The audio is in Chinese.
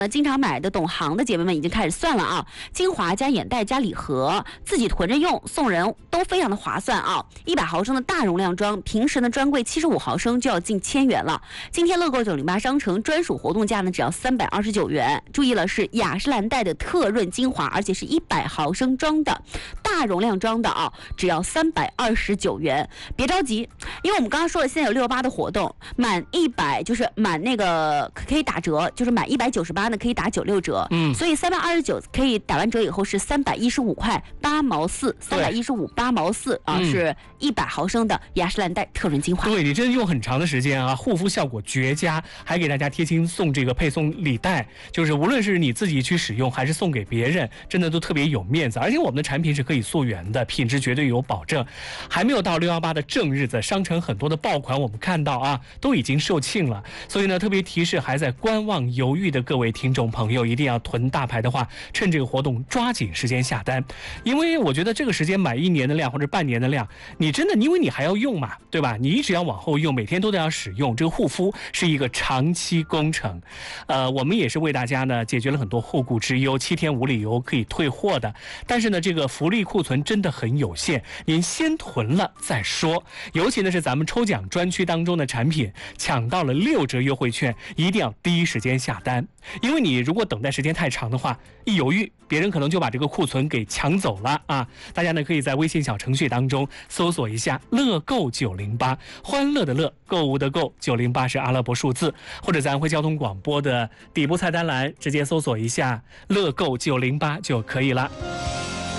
经常买的懂行的姐妹们已经开始算了啊，精华加眼袋加礼盒，自己囤着用，送人都非常的划算啊！100毫升的大容量装，平时呢专柜75毫升就要近1000元了。今天乐购908商城专属活动价呢只要329元。注意了，是雅诗兰黛的特润精华，而且是100毫升装的大容量装的啊，只要329元。别着急，因为我们刚刚说了，现在有618的活动，满100就是满那个可以打折，就是满198。可以打96折，所以329可以打完折以后是315块8毛4，315 8毛4啊，是100毫升的雅诗兰黛特润精华。 对，你真的用很长的时间啊，护肤效果绝佳，还给大家贴心送这个配送礼袋，就是无论是你自己去使用还是送给别人，真的都特别有面子。而且我们的产品是可以溯源的，品质绝对有保证。还没有到618的正日子，商城很多的爆款我们看到啊，都已经售罄了。所以呢，特别提示还在观望犹豫的各位听众朋友，一定要囤大牌的话，趁这个活动抓紧时间下单，因为我觉得这个时间买1年的量或者半年的量，你真的因为你还要用嘛，对吧？你一直要往后用，每天都得要使用，这个护肤是一个长期工程。我们也是为大家呢解决了很多后顾之忧，7天无理由可以退货的。但是呢，这个福利库存真的很有限，您先囤了再说。尤其呢是咱们抽奖专区当中的产品，抢到了6折优惠券，一定要第一时间下单。因为你如果等待时间太长的话，一犹豫，别人可能就把这个库存给抢走了啊！大家呢可以在微信小程序当中搜索一下乐购908，欢乐的乐，购物的购，908是阿拉伯数字，或者咱会交通广播的底部菜单栏直接搜索一下乐购908就可以了。